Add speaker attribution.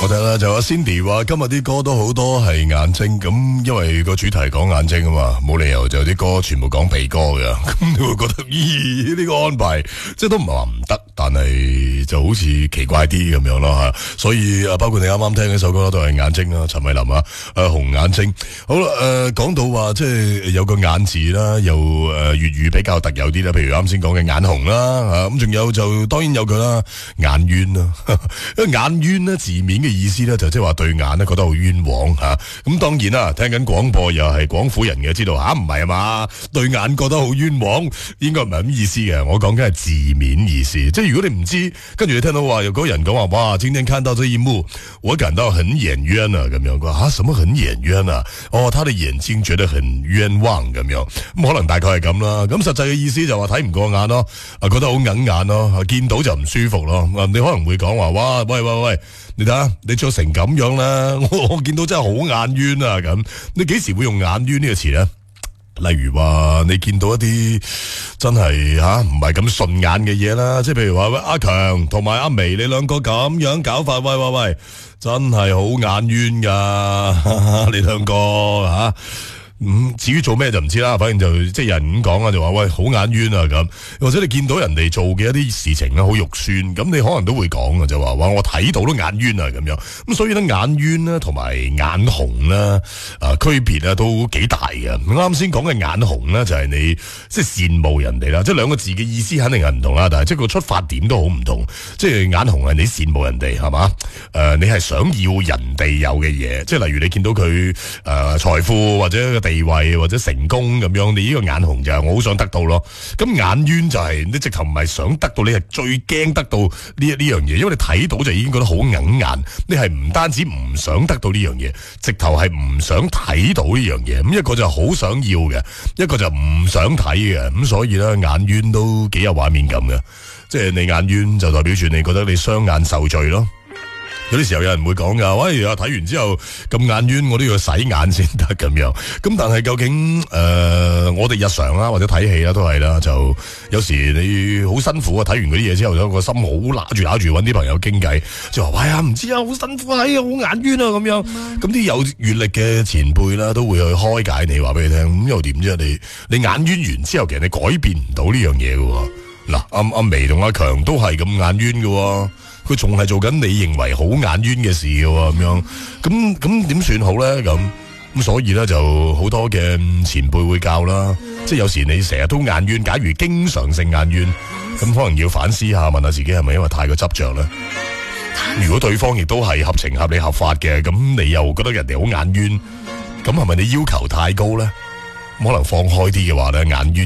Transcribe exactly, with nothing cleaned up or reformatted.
Speaker 1: 我睇啦，就阿 Cindy 話今日啲歌都好多係眼睛，咁因為個主題講眼睛啊嘛，冇理由就啲歌全部講鼻哥㗎，咁你會覺得咦呢個安排即係都唔係話唔得，但係就好似奇怪啲咁樣咯吓，所以啊包括你啱啱聽呢首歌都係眼睛啦，陳慧琳啊，誒紅眼睛，好啦誒講到話即係有個眼字啦，又誒粵語比較特有啲啦，譬如啱先講嘅眼紅啦吓，咁仲有就當然有佢啦，眼冤啦，因為眼冤咧字面嘅意思咧就即係話對眼咧覺得好冤枉吓，咁當然啦，聽緊廣播又係廣府人嘅，知道吓唔係啊嘛，對眼覺得好冤枉，應該唔係咁意思嘅，我講緊係字面意思，即係如果你唔知，跟住你聽到話有嗰個人講話，哇，今天看到這一幕，我感到很眼冤啊，咁樣佢話吓，什麼很眼冤啊？哦，他的眼睛覺得很冤枉咁樣，咁可能大概係咁啦，咁實際嘅意思就話睇唔過眼咯，啊覺得好硬眼咯，見到就唔舒服咯，你可能會講話，哇，喂喂喂，你睇下你着成咁樣啦，我我見到真係好眼冤啊咁，你幾時會用眼冤呢個詞咧？例如話你見到一啲真係吓唔係咁順眼嘅嘢啦，即係譬如話阿強同埋阿眉你兩個咁樣搞法，喂喂喂，真係好眼冤噶，你兩個吓。啊嗯，至於做咩就唔知啦，反正就即係有人咁講啊，就話喂好眼冤啊咁，或者你見到人哋做嘅一啲事情咧好肉酸，咁你可能都會講啊，就話哇我睇到都眼冤啊咁樣，咁所以咧眼冤咧同埋眼紅咧啊區別咧都幾大嘅。啱先講嘅眼紅咧就係你即係羨慕人哋啦，即係兩個字嘅意思肯定係唔同啦，但係即係個出發點都好唔同。即係眼紅係你羨慕人哋係嘛，誒、呃、你係想要人哋有嘅嘢，即係例如你見到佢誒財富或者地位或者成功咁樣，你呢個眼紅就係我好想得到咯。咁眼冤就係你直頭唔係想得到，你係最驚得到呢呢樣嘢，因為你睇到就已經覺得好硬眼。你係唔單止唔想得到呢樣嘢，直頭係唔想睇到呢樣嘢。咁一個就好想要嘅，一個就唔想睇嘅。咁所以咧眼冤都幾有畫面感嘅。即係你眼冤就代表住你覺得你雙眼受罪咯。有啲時候有人會講噶，喂啊睇完之後咁眼冤，我都要洗眼先得咁樣。咁但係究竟誒、呃，我哋日常啦或者睇戲啦都係啦，就有時你好辛苦啊，睇完嗰啲嘢之後，有個心好揦住揦住，搵啲朋友傾偈，就話喂啊唔知啊，好辛苦啊，好眼冤啊咁樣。咁啲有閱歷嘅前輩啦，都會去開解你，話俾你聽。咁又點啫？你你眼冤完之後，其實你改變唔到呢樣嘢噶。嗱，阿阿眉同阿強都係咁眼冤噶。佢仲係做緊你認為好眼冤嘅事嘅喎，咁樣咁咁點算好咧？咁咁所以咧就好多嘅前輩會教啦，即係有時你成日都眼冤，假如經常性眼冤，咁可能要反思下，問下自己係咪因為太過執着咧？如果對方亦都係合情合理合法嘅，咁你又覺得人哋好眼冤，咁係咪你要求太高咧？可能放開啲嘅話咧，眼冤。